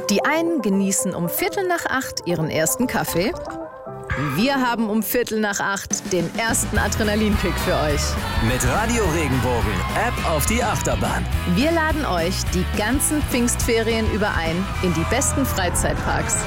Die einen genießen um 7:45 ihren ersten Kaffee. Wir haben um 7:45 den ersten Adrenalinkick für euch. Mit Radio Regenbogen, App auf die Achterbahn. Wir laden euch die ganzen Pfingstferien über ein in die besten Freizeitparks.